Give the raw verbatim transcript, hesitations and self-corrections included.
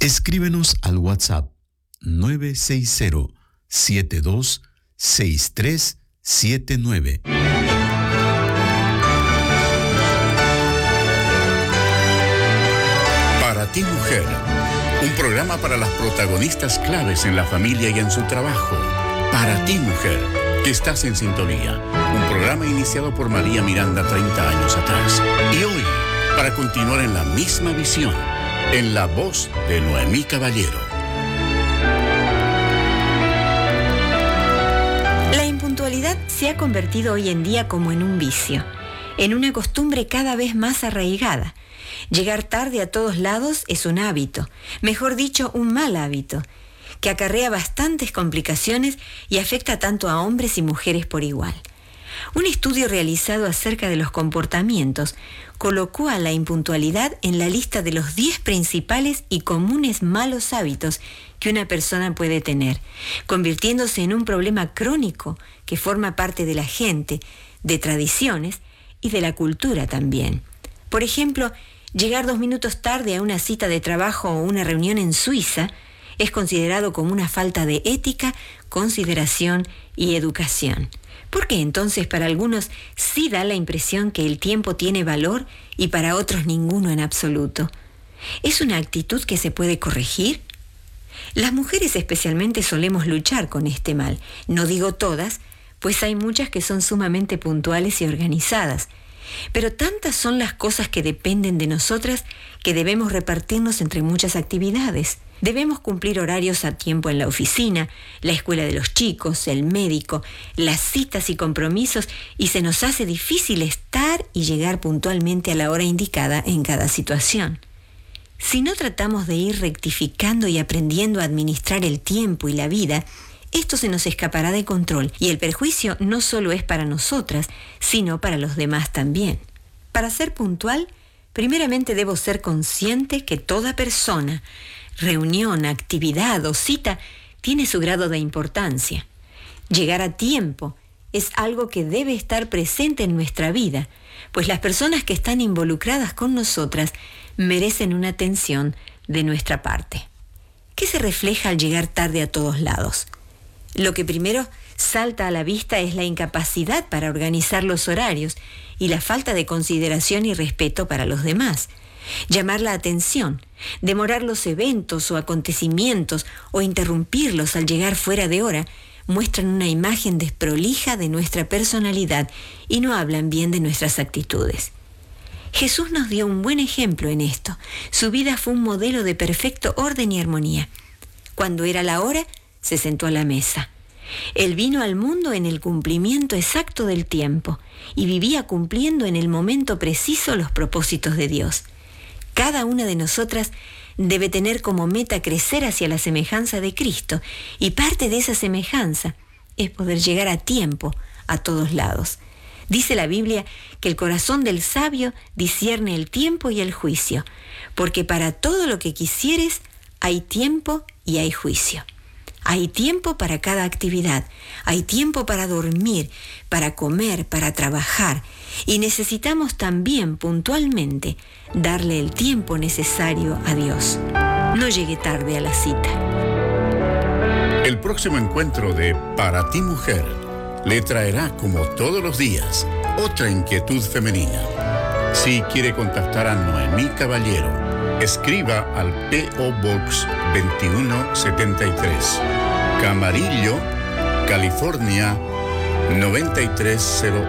Escríbenos al WhatsApp nueve seis cero, siete dos seis tres siete nueve. Para ti, mujer, un programa para las protagonistas claves en la familia y en su trabajo. Para ti, mujer, que estás en sintonía. Un programa iniciado por María Miranda treinta años atrás. Y hoy, para continuar en la misma visión, en la voz de Noemí Caballero. La impuntualidad se ha convertido hoy en día como en un vicio, en una costumbre cada vez más arraigada. Llegar tarde a todos lados es un hábito, mejor dicho, un mal hábito, que acarrea bastantes complicaciones y afecta tanto a hombres y mujeres por igual. Un estudio realizado acerca de los comportamientos colocó a la impuntualidad en la lista de los diez principales y comunes malos hábitos que una persona puede tener, convirtiéndose en un problema crónico que forma parte de la gente, de tradiciones y de la cultura también. Por ejemplo, llegar dos minutos tarde a una cita de trabajo o una reunión en Suiza es considerado como una falta de ética, consideración y educación. ¿Por qué entonces para algunos sí da la impresión que el tiempo tiene valor y para otros ninguno en absoluto? ¿Es una actitud que se puede corregir? Las mujeres especialmente solemos luchar con este mal. No digo todas, pues hay muchas que son sumamente puntuales y organizadas. Pero tantas son las cosas que dependen de nosotras que debemos repartirnos entre muchas actividades. Debemos cumplir horarios a tiempo en la oficina, la escuela de los chicos, el médico, las citas y compromisos, y se nos hace difícil estar y llegar puntualmente a la hora indicada en cada situación. Si no tratamos de ir rectificando y aprendiendo a administrar el tiempo y la vida, esto se nos escapará de control y el perjuicio no solo es para nosotras, sino para los demás también. Para ser puntual, primeramente debo ser consciente que toda persona, reunión, actividad o cita tiene su grado de importancia. Llegar a tiempo es algo que debe estar presente en nuestra vida, pues las personas que están involucradas con nosotras merecen una atención de nuestra parte. ¿Qué se refleja al llegar tarde a todos lados? Lo que primero salta a la vista es la incapacidad para organizar los horarios y la falta de consideración y respeto para los demás. Llamar la atención, demorar los eventos o acontecimientos o interrumpirlos al llegar fuera de hora muestran una imagen desprolija de nuestra personalidad y no hablan bien de nuestras actitudes. Jesús nos dio un buen ejemplo en esto. Su vida fue un modelo de perfecto orden y armonía. Cuando era la hora, se sentó a la mesa. Él vino al mundo en el cumplimiento exacto del tiempo y vivía cumpliendo en el momento preciso los propósitos de Dios. Cada una de nosotras debe tener como meta crecer hacia la semejanza de Cristo, y parte de esa semejanza es poder llegar a tiempo a todos lados. Dice la Biblia que el corazón del sabio discierne el tiempo y el juicio, porque para todo lo que quisieres hay tiempo y hay juicio. Hay tiempo para cada actividad, hay tiempo para dormir, para comer, para trabajar, y necesitamos también puntualmente darle el tiempo necesario a Dios. No llegue tarde a la cita. El próximo encuentro de Para ti, mujer le traerá, como todos los días, otra inquietud femenina. Si quiere contactar a Noemí Caballero, escriba al P O Box veintiuno setenta y tres, Camarillo, California noventa y tres cero